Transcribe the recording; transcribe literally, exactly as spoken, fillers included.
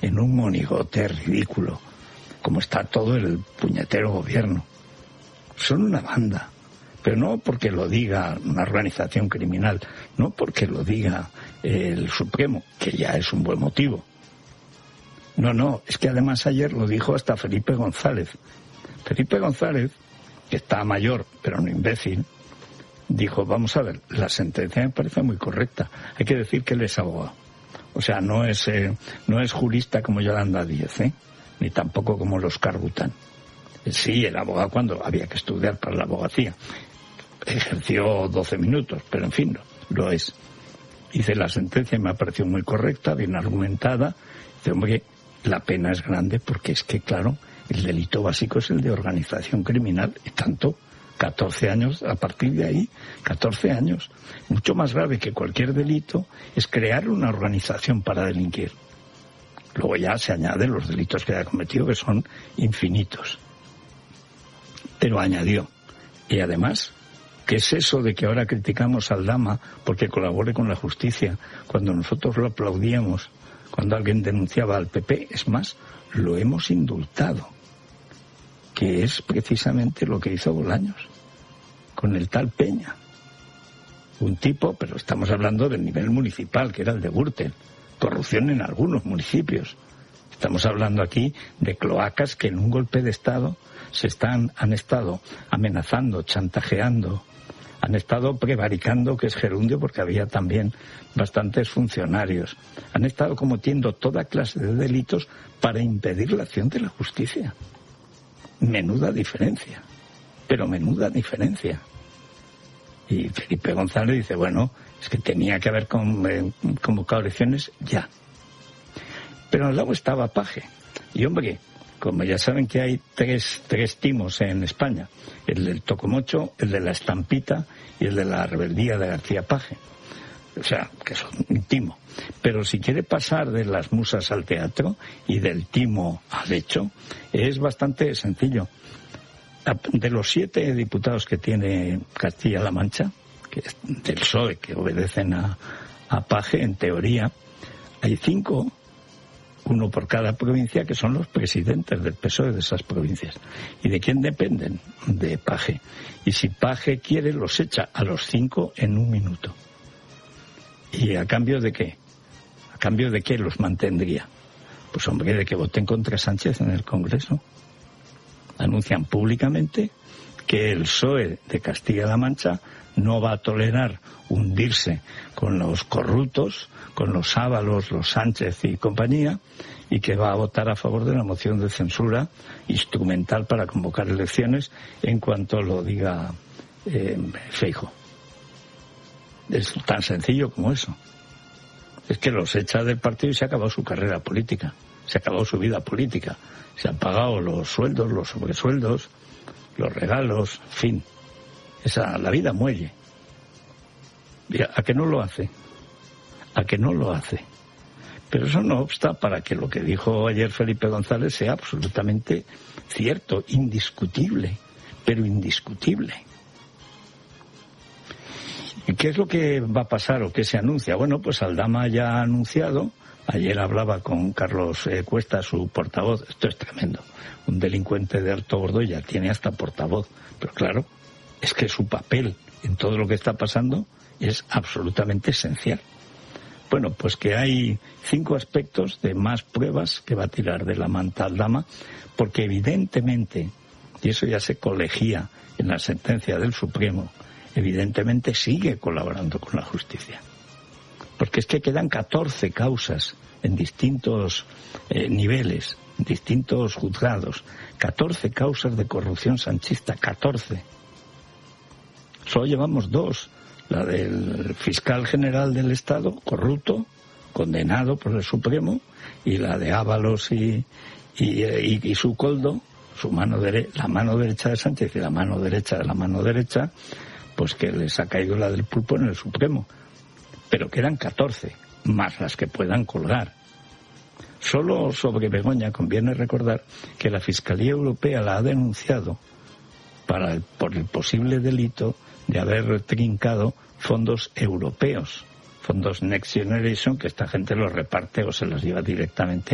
en un monigote ridículo, como está todo el puñetero gobierno. Son una banda, pero no porque lo diga una organización criminal, no porque lo diga el Supremo, que ya es un buen motivo. No, no, es que además ayer lo dijo hasta Felipe González. Felipe González, que está mayor, pero no imbécil, dijo, vamos a ver, la sentencia me parece muy correcta. Hay que decir que él es abogado. O sea, no es eh, no es jurista como Yolanda Díez, ¿eh? Ni tampoco como los Oscar Bután. Sí, el abogado cuando había que estudiar para la abogacía. Ejerció doce minutos, pero en fin, no, lo es. Dice, la sentencia me ha parecido muy correcta, bien argumentada. Dice, hombre, la pena es grande porque es que, claro, el delito básico es el de organización criminal y tanto, catorce años, a partir de ahí, catorce años. Mucho más grave que cualquier delito es crear una organización para delinquir. Luego ya se añaden los delitos que haya cometido, que son infinitos. Pero añadió, y además, ¿qué es eso de que ahora criticamos al Dama porque colabore con la justicia cuando nosotros lo aplaudíamos cuando alguien denunciaba al P P? Es más, lo hemos indultado, que es precisamente lo que hizo Bolaños con el tal Peña. Un tipo, pero estamos hablando del nivel municipal, que era el de Gürtel. Corrupción en algunos municipios. Estamos hablando aquí de cloacas que en un golpe de Estado se están, han estado amenazando, chantajeando, han estado prevaricando, que es gerundio porque había también bastantes funcionarios. Han estado cometiendo toda clase de delitos para impedir la acción de la justicia. Menuda diferencia, pero menuda diferencia. Y Felipe González dice, bueno, es que tenía que haber convocado elecciones ya. Pero al lado estaba Paje. Y hombre, como ya saben que hay tres, tres timos en España, el del Tocomocho, el de la Estampita y el de la Rebeldía de García Paje. O sea, que son un timo. Pero si quiere pasar de las musas al teatro y del timo al hecho, es bastante sencillo. De los siete diputados que tiene Castilla-La Mancha, que es del P S O E, que obedecen a, a Paje, en teoría, hay cinco, uno por cada provincia, que son los presidentes del P S O E de esas provincias. ¿Y de quién dependen? De Paje. Y si Paje quiere, los echa a los cinco en un minuto. ¿Y a cambio de qué? ¿A cambio de qué los mantendría? Pues hombre, de que voten contra Sánchez en el Congreso. Anuncian públicamente que el P S O E de Castilla-La Mancha no va a tolerar hundirse con los corruptos, con los Ábalos, los Sánchez y compañía, y que va a votar a favor de la moción de censura instrumental para convocar elecciones en cuanto lo diga eh, Feijóo. Es tan sencillo como eso. Es que los echa del partido y se ha acabado su carrera política, se ha acabado su vida política, se han pagado los sueldos, los sobresueldos, los regalos, en fin. Esa, la vida muelle. ¿A qué no lo hace? ¿A qué no lo hace? Pero eso no obsta para que lo que dijo ayer Felipe González sea absolutamente cierto, indiscutible, pero indiscutible. ¿Y qué es lo que va a pasar o qué se anuncia? Bueno, pues Aldama ya ha anunciado, ayer hablaba con Carlos eh, Cuesta, su portavoz, esto es tremendo, un delincuente de alto bordo ya tiene hasta portavoz, pero claro, es que su papel en todo lo que está pasando es absolutamente esencial. Bueno, pues que hay cinco aspectos de más pruebas que va a tirar de la manta Aldama, porque evidentemente, y eso ya se colegía en la sentencia del Supremo, evidentemente sigue colaborando con la justicia. Porque es que quedan catorce causas en distintos eh, niveles, en distintos juzgados, catorce causas de corrupción sanchista, catorce. Solo llevamos dos, la del fiscal general del Estado, corrupto, condenado por el Supremo, y la de Ábalos y, y, y, y su coldo, su mano dere- la mano derecha de Sánchez y la mano derecha de la mano derecha, pues que les ha caído la del pulpo en el Supremo. Pero quedan catorce, más las que puedan colgar. Solo sobre Begoña conviene recordar que la Fiscalía Europea la ha denunciado para el, por el posible delito de haber trincado fondos europeos, fondos Next Generation, que esta gente los reparte o se los lleva directamente